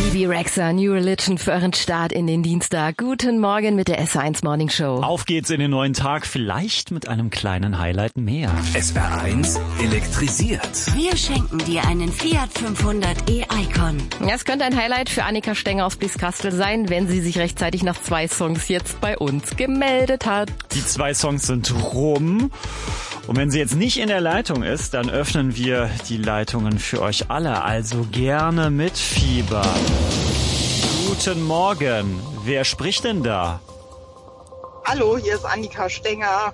Bibi Rexha, New Religion für euren Start in den Dienstag. Guten Morgen mit der SR1 Morning Show. Auf geht's in den neuen Tag, vielleicht mit einem kleinen Highlight mehr. SR1 elektrisiert. Wir schenken dir einen Fiat 500 e-Icon. Ja, es könnte ein Highlight für Annika Stenger aus Blieskastel sein, wenn sie sich rechtzeitig nach 2 Songs jetzt bei uns gemeldet hat. Die 2 Songs sind rum. Und wenn sie jetzt nicht in der Leitung ist, dann öffnen wir die Leitungen für euch alle. Also gerne mit Fieber. Guten Morgen. Wer spricht denn da? Hallo, hier ist Annika Stenger.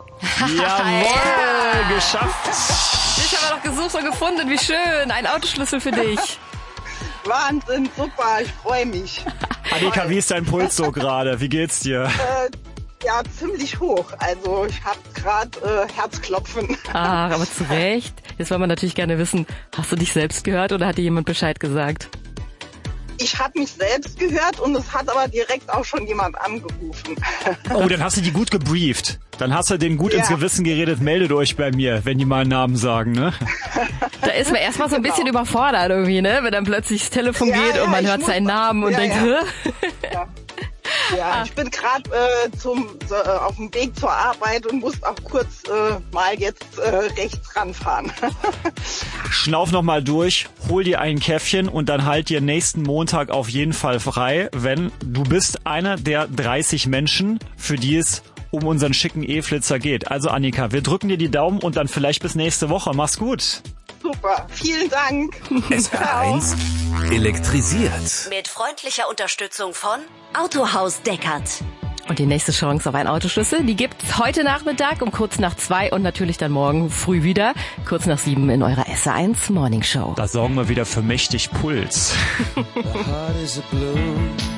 Jawohl, geschafft. Ich habe noch gesucht und gefunden. Wie schön. Ein Autoschlüssel für dich. Wahnsinn, super, ich freue mich. Annika, wie ist dein Puls so gerade? Wie geht's dir? Ja, ziemlich hoch. Also ich habe gerade Herzklopfen. Ach, aber zu Recht. Jetzt wollen wir natürlich gerne wissen, hast du dich selbst gehört oder hat dir jemand Bescheid gesagt? Ich habe mich selbst gehört und es hat aber direkt auch schon jemand angerufen. Oh, dann hast du die gut gebrieft. Dann hast du denen gut ins Gewissen geredet, meldet euch bei mir, wenn die mal einen Namen sagen, ne? Da ist man erstmal so ein bisschen überfordert irgendwie, ne? Wenn dann plötzlich das Telefon geht und man hört seinen Namen und denkt, hä? Ja, ich bin gerade auf dem Weg zur Arbeit und muss auch kurz mal jetzt rechts ranfahren. Schnauf nochmal durch, hol dir ein Käffchen und dann halt dir nächsten Montag auf jeden Fall frei, wenn du bist einer der 30 Menschen, für die es um unseren schicken E-Flitzer geht. Also Annika, wir drücken dir die Daumen und dann vielleicht bis nächste Woche. Mach's gut. Super, vielen Dank. SR1 elektrisiert. Mit freundlicher Unterstützung von Autohaus Deckert. Und die nächste Chance auf einen Autoschlüssel, die gibt's heute Nachmittag um kurz nach 2 und natürlich dann morgen früh wieder, kurz nach 7 in eurer SR1 Morning Show. Da sorgen wir wieder für mächtig Puls.